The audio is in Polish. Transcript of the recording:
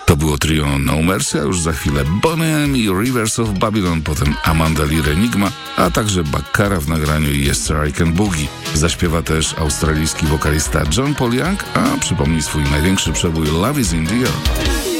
To było trio No Mercy, a już za chwilę Boney M i Rivers of Babylon, potem Amanda Lear Enigma, a także Baccara w nagraniu Yes Sir I Can Boogie. Zaśpiewa też australijski wokalista John Paul Young, a przypomni swój największy przebój Love is in the Air.